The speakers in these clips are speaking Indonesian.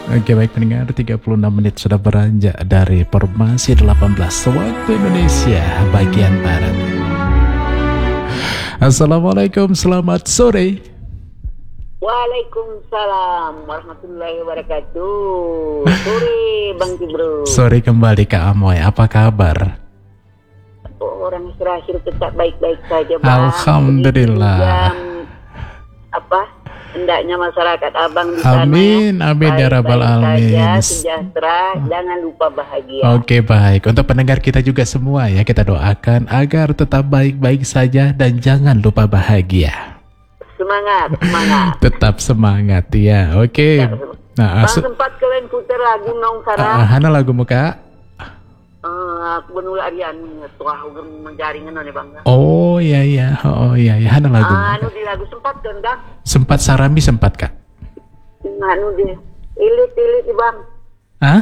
Oke baik pendengar, 36 menit sudah beranjak dari formasi 18 waktu Indonesia bagian Barat. Assalamualaikum, selamat sore. Waalaikumsalam warahmatullahi wabarakatuh. Sore Bang Kibro. Sore kembali Kak Amoy, apa kabar? Orang terakhir tetap baik-baik saja Bang. Alhamdulillah. Hendaknya masyarakat Abang di sana. Amin, amin ya rabbal alamin. Saja, sejahtera, jangan lupa bahagia. Oke baik, untuk pendengar kita juga semua ya, kita doakan agar tetap baik-baik saja dan jangan lupa bahagia. Semangat, semangat. Tetap semangat ya, oke. Nah, Bang sempat kalian putar lagu nong sarang. Hana lagu muka. Aku benul Arian tuah menjaringan nih Bang. Oh iya, Hana lagu. Di lagu sempat kan Bang? Sempat Sarami sempat Kak. Deh. Ilit Bang. Hah?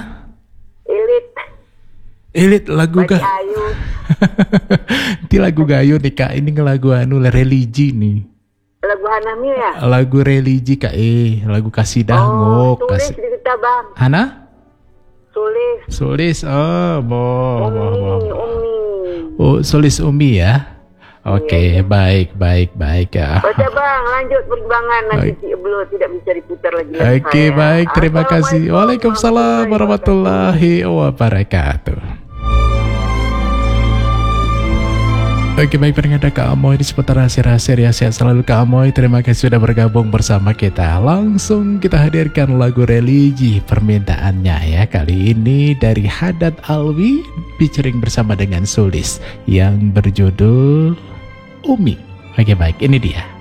Ilit lagu Bagi Kak. Ayu. Ini lagu gayo nih Kak, ini lagu religi nih. Lagu Hanami ya? Lagu religi Kak, lagu kasih dangok. Tulis di kita Bang. Hana? Sulis. Umi. Oh, Sulis Umi ya. Oke, baik ya. Baca Bang, lanjut perjuangan nanti belum tidak bisa diputar lagi. Oke, baik, terima kasih. Waalaikumsalam warahmatullahi wabarakatuh. Oke baik pendengar Kak Amoy di seputar rahasia-rahasia sehat selalu Kak Amoy. Terima kasih sudah bergabung bersama kita. Langsung kita hadirkan lagu religi permintaannya ya. Kali ini dari Haddad Alwi featuring bersama dengan Sulis yang berjudul Umi. Oke baik, ini dia.